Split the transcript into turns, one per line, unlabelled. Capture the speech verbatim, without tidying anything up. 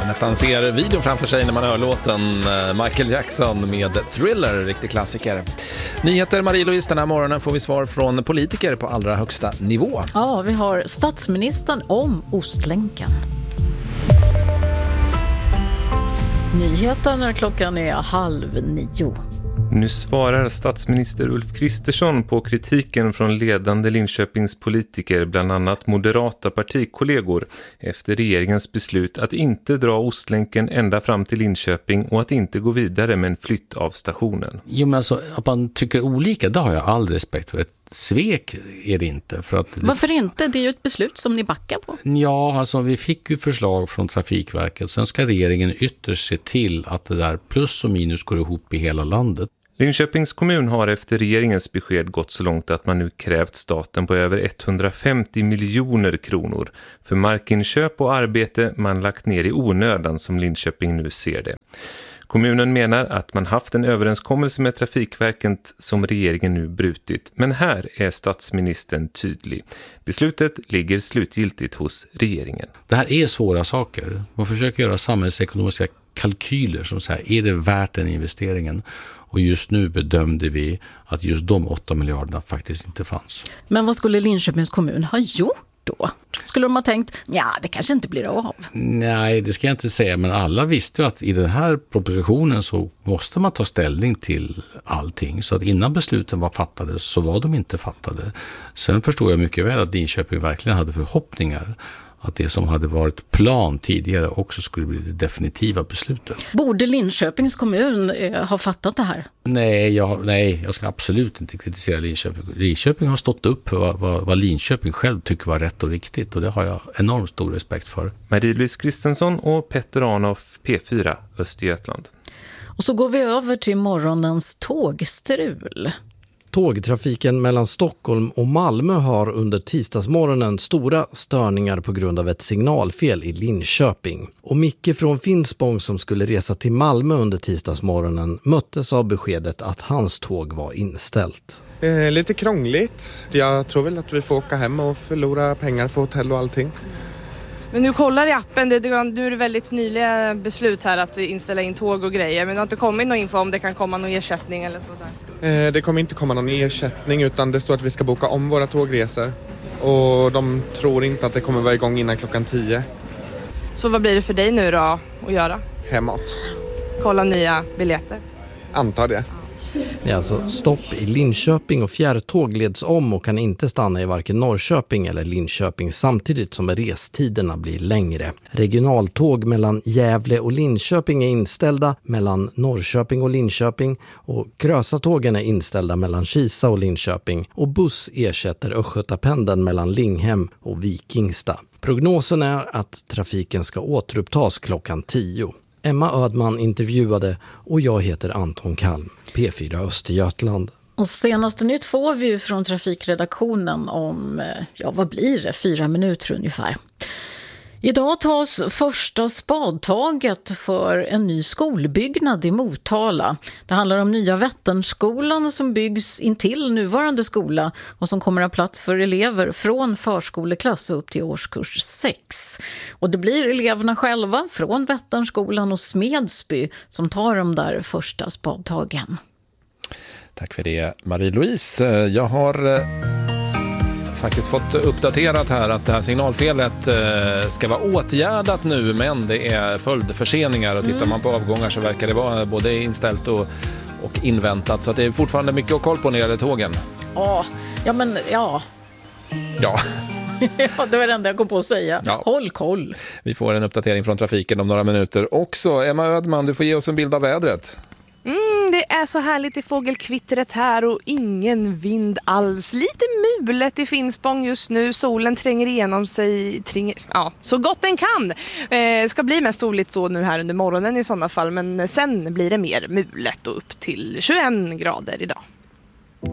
nästan ser videon framför sig när man hör låten Michael Jackson med Thriller, riktig klassiker. Nyheter Marie-Louise, den här morgonen får vi svar från politiker på allra högsta nivå.
Ja, vi har statsministern om Ostlänken. Nyheterna klockan är halv nio.
Nu svarar statsminister Ulf Kristersson på kritiken från ledande Linköpings politiker, bland annat moderata partikollegor, efter regeringens beslut att inte dra Ostlänken ända fram till Linköping och att inte gå vidare med en flytt av stationen.
Jo, men alltså, att man tycker olika, det har jag all respekt för. Ett svek är det inte. För att
Varför inte? Det är ju ett beslut som ni backar på.
Ja, alltså vi fick ju förslag från Trafikverket. Sen ska regeringen ytterst se till att det där plus och minus går ihop i hela landet.
Linköpings kommun har efter regeringens besked gått så långt att man nu krävt staten på över etthundrafemtio miljoner kronor för markinköp och arbete man lagt ner i onödan, som Linköping nu ser det. Kommunen menar att man haft en överenskommelse med Trafikverket som regeringen nu brutit. Men här är statsministern tydlig. Beslutet ligger slutgiltigt hos regeringen.
Det här är svåra saker. Man försöker göra samhällsekonomiska kalkyler som säger, är det värt den investeringen? Och just nu bedömde vi att just de åtta miljarderna faktiskt inte fanns.
Men vad skulle Linköpings kommun ha gjort då? Skulle de ha tänkt, ja, det kanske inte blir av?
Nej, det ska jag inte säga, men alla visste ju att i den här propositionen så måste man ta ställning till allting. Så att innan besluten var fattade så var de inte fattade. Sen förstår jag mycket väl att Linköping verkligen hade förhoppningar att det som hade varit plan tidigare också skulle bli det definitiva beslutet.
Borde Linköpings kommun eh, ha fattat det här?
Nej jag, nej, jag ska absolut inte kritisera Linköping. Linköping har stått upp för vad, vad, vad Linköping själv tycker var rätt och riktigt, och det har jag enormt stor respekt för.
Marie-Louise Kristensson och Petter Arnoff, P fyra, Östergötland.
Och så går vi över till morgonens tågstrul.
Tågtrafiken mellan Stockholm och Malmö har under tisdagsmorgonen stora störningar på grund av ett signalfel i Linköping. Och Micke från Finspång som skulle resa till Malmö under tisdagsmorgonen möttes av beskedet att hans tåg var inställt.
Eh, lite krångligt. Jag tror väl att vi får åka hem och förlora pengar för hotell och allting.
Men nu kollar i appen, det, det, nu är det väldigt nyliga beslut här att inställa in tåg och grejer. Men det har inte kommit någon info om det kan komma någon ersättning eller sådär.
Eh, det kommer inte komma någon ersättning, utan det står att vi ska boka om våra tågresor. Och de tror inte att det kommer vara igång innan klockan tio.
Så vad blir det för dig nu då att göra?
Hemåt.
Kolla nya biljetter.
Antar det.
Det är alltså stopp i Linköping och fjärrtåg leds om och kan inte stanna i varken Norrköping eller Linköping samtidigt som restiderna blir längre. Regionaltåg mellan Gävle och Linköping är inställda mellan Norrköping och Linköping, och Krösatågen är inställda mellan Kisa och Linköping, och buss ersätter Östgötapendeln mellan Linghem och Vikingstad. Prognosen är att trafiken ska återupptas klockan tio. Emma Ödman intervjuade och jag heter Anton Kalm, P fyra Östergötland.
Och senaste nytt får vi ju från trafikredaktionen om, ja vad blir det, fyra minuter ungefär. Idag tas första spadtaget för en ny skolbyggnad i Motala. Det handlar om nya Vätternskolan som byggs intill nuvarande skola och som kommer att ha plats för elever från förskoleklass upp till årskurs sex. Och det blir eleverna själva från Vätternskolan och Smedsby som tar de där första spadtagen.
Tack för det, Marie-Louise. Jag har faktiskt fått uppdaterat här att det här signalfelet eh, ska vara åtgärdat nu, men det är följdförseningar och tittar mm. man på avgångar så verkar det vara både inställt och, och inväntat, så att det är fortfarande mycket att koll på när det gäller tågen.
Ja, ja men ja.
Ja.
Ja, det var det enda jag kom på att säga. Ja. Håll koll.
Vi får en uppdatering från trafiken om några minuter. Också Emma Ödman, du får ge oss en bild av vädret.
Mm, det är så härligt i fågelkvittret här och ingen vind alls. Lite mulet i Finspång just nu. Solen tränger igenom sig tränger, ja, så gott den kan. Eh, ska bli mest soligt så nu här under morgonen i sådana fall. Men sen blir det mer mulet och upp till tjugoett grader idag.